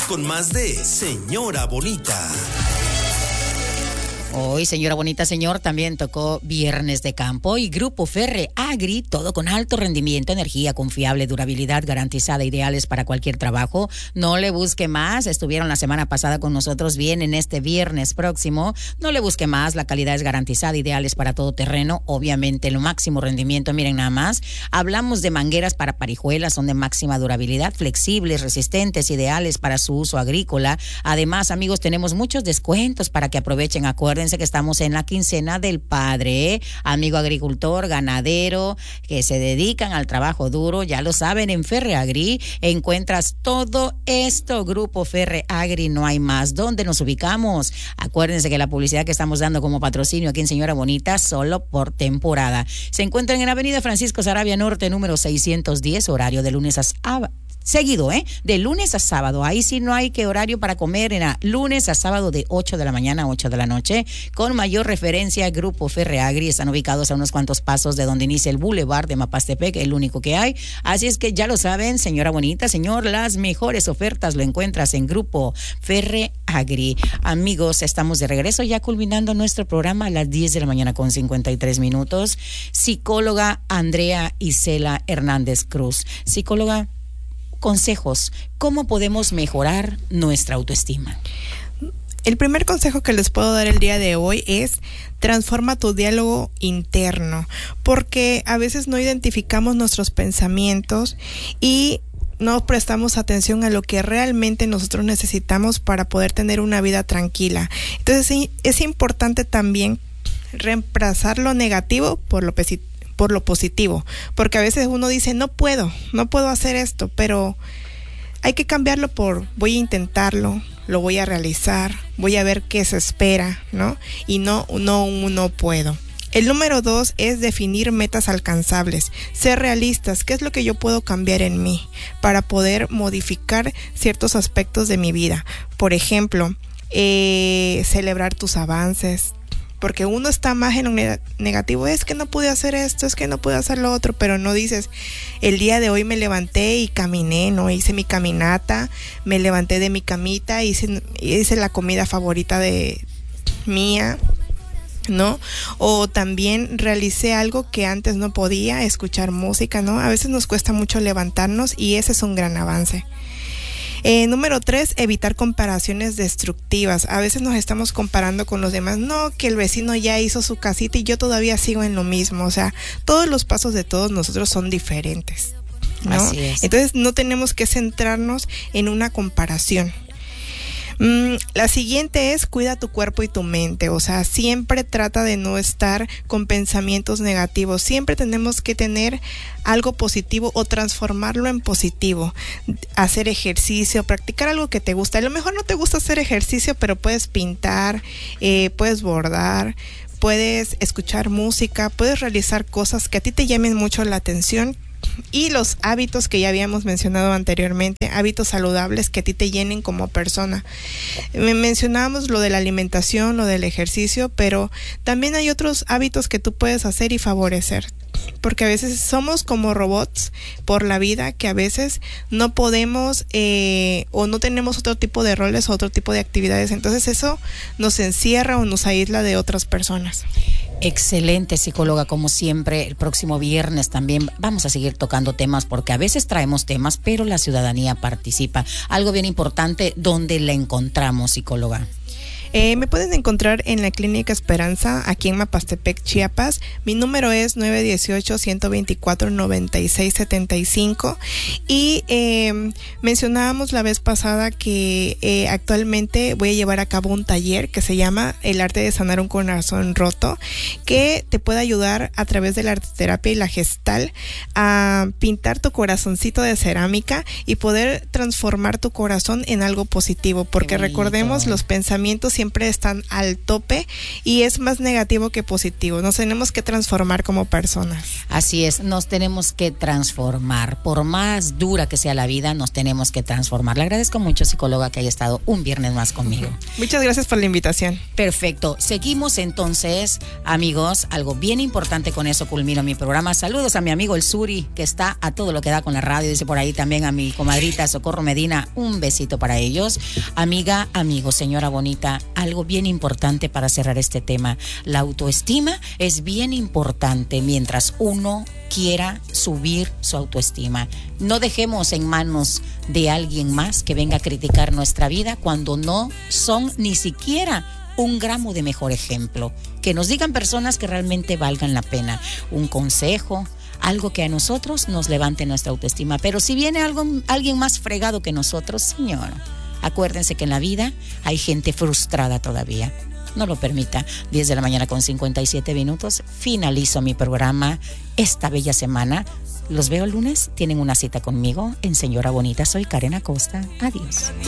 con más de Señora Bonita. Hoy, señora bonita, señor, también tocó Viernes de Campo y Grupo Ferre Agri, todo con alto rendimiento, energía confiable, durabilidad garantizada, ideales para cualquier trabajo. No le busque más, estuvieron la semana pasada con nosotros, vienen este viernes próximo. No le busque más, la calidad es garantizada, ideales para todo terreno, obviamente lo máximo rendimiento. Miren nada más, hablamos de mangueras para parijuelas, son de máxima durabilidad, flexibles, resistentes, ideales para su uso agrícola. Además, amigos, tenemos muchos descuentos para que aprovechen. Acuérdense que estamos en la quincena del padre, ¿eh? Amigo agricultor, ganadero, que se dedican al trabajo duro, ya lo saben, en Ferre Agri encuentras todo esto. Grupo Ferre Agri, no hay más. ¿Dónde nos ubicamos? Acuérdense que la publicidad que estamos dando como patrocinio aquí en Señora Bonita, solo por temporada. Se encuentran en Avenida Francisco Saravia Norte, número 610, horario de lunes a seguido, de lunes a sábado. Ahí sí no hay que horario para comer, en lunes a sábado de 8 de la mañana a 8 de la noche. Con mayor referencia, Grupo Ferre Agri, están ubicados a unos cuantos pasos de donde inicia el Boulevard de Mapastepec, el único que hay. Así es que ya lo saben, señora bonita, señor, las mejores ofertas lo encuentras en Grupo Ferre Agri. Amigos, estamos de regreso ya culminando nuestro programa a las 10 de la mañana con 53 minutos. Psicóloga Andrea Isela Hernández Cruz. Psicóloga, consejos, ¿cómo podemos mejorar nuestra autoestima? El primer consejo que les puedo dar el día de hoy es transforma tu diálogo interno, porque a veces no identificamos nuestros pensamientos y no prestamos atención a lo que realmente nosotros necesitamos para poder tener una vida tranquila. Entonces sí, es importante también reemplazar lo negativo por lo positivo, porque a veces uno dice no puedo hacer esto, pero hay que cambiarlo por voy a intentarlo, lo voy a realizar, voy a ver qué se espera, ¿no? Y no puedo. El número 2 es definir metas alcanzables, ser realistas. ¿Qué es lo que yo puedo cambiar en mí para poder modificar ciertos aspectos de mi vida? Por ejemplo, celebrar tus avances, porque uno está más en lo negativo, es que no pude hacer esto, es que no pude hacer lo otro, pero no dices, el día de hoy me levanté y caminé, ¿no? Hice mi caminata, me levanté de mi camita, hice la comida favorita de mía, ¿no? O también realicé algo que antes no podía, escuchar música, ¿no? A veces nos cuesta mucho levantarnos y ese es un gran avance. Número 3, evitar comparaciones destructivas. A veces nos estamos comparando con los demás. No, que el vecino ya hizo su casita y yo todavía sigo en lo mismo. O sea, todos los pasos de todos nosotros son diferentes, ¿no? Así es. Entonces no tenemos que centrarnos en una comparación. La siguiente es cuida tu cuerpo y tu mente, o sea, siempre trata de no estar con pensamientos negativos, siempre tenemos que tener algo positivo o transformarlo en positivo, hacer ejercicio, practicar algo que te gusta. A lo mejor no te gusta hacer ejercicio, pero puedes pintar, puedes bordar, puedes escuchar música, puedes realizar cosas que a ti te llamen mucho la atención. Y los hábitos que ya habíamos mencionado anteriormente, hábitos saludables que a ti te llenen como persona. Mencionábamos lo de la alimentación, lo del ejercicio, pero también hay otros hábitos que tú puedes hacer y favorecer. Porque a veces somos como robots por la vida, que a veces no podemos o no tenemos otro tipo de roles o otro tipo de actividades. Entonces eso nos encierra o nos aísla de otras personas. Excelente, psicóloga, como siempre. El próximo viernes también vamos a seguir tocando temas, porque a veces traemos temas, pero la ciudadanía participa. Algo bien importante, ¿dónde la encontramos, psicóloga? Me pueden encontrar en la Clínica Esperanza, aquí en Mapastepec, Chiapas. Mi número es 918-124-9675. Y mencionábamos la vez pasada que actualmente voy a llevar a cabo un taller que se llama El arte de sanar un corazón roto, que te puede ayudar a través de la arteterapia y la gestal a pintar tu corazoncito de cerámica y poder transformar tu corazón en algo positivo, porque recordemos, los pensamientos siempre están al tope y es más negativo que positivo. Nos tenemos que transformar como personas. Así es, nos tenemos que transformar. Por más dura que sea la vida, nos tenemos que transformar. Le agradezco mucho, psicóloga, que haya estado un viernes más conmigo. Muchas gracias por la invitación. Perfecto. Seguimos entonces, amigos, algo bien importante, con eso culmino mi programa. Saludos a mi amigo el Suri, que está a todo lo que da con la radio. Dice por ahí también a mi comadrita Socorro Medina, un besito para ellos. Amiga, amigo, señora bonita, algo bien importante para cerrar este tema. La autoestima es bien importante mientras uno quiera subir su autoestima. No dejemos en manos de alguien más que venga a criticar nuestra vida cuando no son ni siquiera un gramo de mejor ejemplo. Que nos digan personas que realmente valgan la pena. Un consejo, algo que a nosotros nos levante nuestra autoestima. Pero si viene alguien más fregado que nosotros, señor, acuérdense que en la vida hay gente frustrada todavía. No lo permita. 10 de la mañana con 57 minutos. Finalizo mi programa esta bella semana. Los veo el lunes. Tienen una cita conmigo en Señora Bonita. Soy Karen Acosta. Adiós.